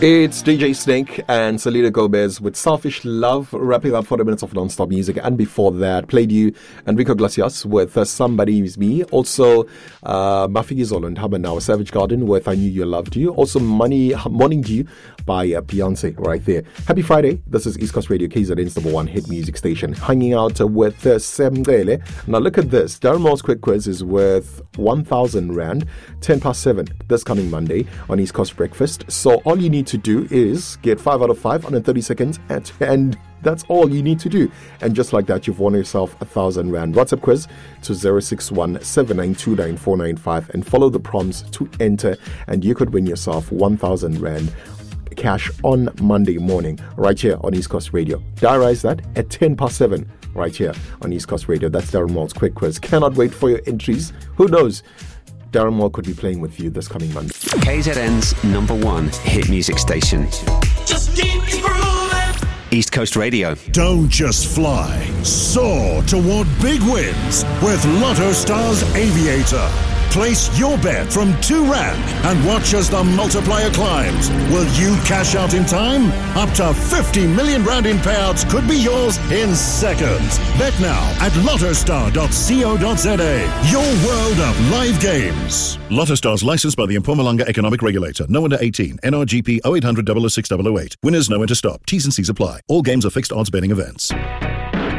It's DJ Snake and Selena Gomez with Selfish Love, wrapping up 40 minutes of non-stop music. And before that, played you Enrico Iglesias with Somebody Is Me. Also, Mafiki Zolo and Haba Now, Savage Garden with I Knew You Loved You. Also, Morning Dew by Beyonce right there. Happy Friday. This is East Coast Radio, KZN's #1 hit music station. Hanging out with Semgele. Now look at this. Darren Moore's quick quiz is worth 1,000 Rand, 7 this coming Monday on East Coast Breakfast. So all you need to do is get 5 out of 5 under 30 seconds and that's all you need to do. And just like that, you've won yourself 1,000 Rand. WhatsApp quiz to 061-7929-495 and follow the prompts to enter and you could win yourself 1,000 Rand cash on Monday morning right here on East Coast Radio. Diarize that at 7 right here on East Coast Radio. That's Darren Moore's quick quiz. Cannot wait for your entries. Who knows? Darren Moore could be playing with you this coming Monday. KZN's #1 hit music station. Just keep grooving. East Coast Radio. Don't just fly. Soar toward big wins with Lotto Stars Aviator. Place your bet from 2 Rand and watch as the multiplier climbs. Will you cash out in time? Up to 50 million Rand in payouts could be yours in seconds. Bet now at lottostar.co.za. Your world of live games. Lotto Stars licensed by the Mpumalanga Economic Regulator. No under 18. NRGP 0800 006 008. Winners know when to stop. T's and C's apply. All games are fixed odds betting events.